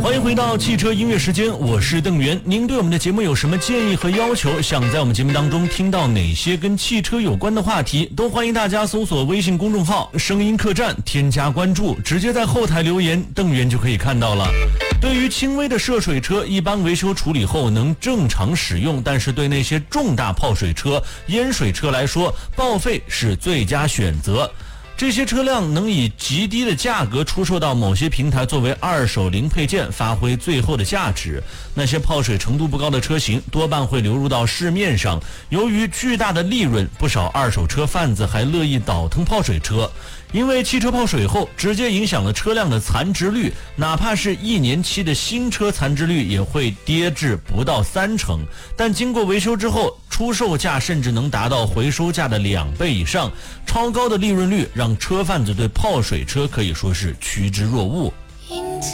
欢迎回到汽车音乐时间，我是邓源。您对我们的节目有什么建议和要求？想在我们节目当中听到哪些跟汽车有关的话题，都欢迎大家搜索微信公众号声音客栈，添加关注，直接在后台留言，邓源就可以看到了。对于轻微的涉水车，一般维修处理后能正常使用，但是对那些重大泡水车、淹水车来说，报废是最佳选择。这些车辆能以极低的价格出售到某些平台，作为二手零配件，发挥最后的价值。那些泡水程度不高的车型多半会流入到市面上，由于巨大的利润，不少二手车贩子还乐意倒腾泡水车。因为汽车泡水后直接影响了车辆的残值率，哪怕是1年期的新车残值率也会跌至不到30%，但经过维修之后，出售价甚至能达到回收价的2倍以上，超高的利润率让车贩子对泡水车可以说是趋之若鹜。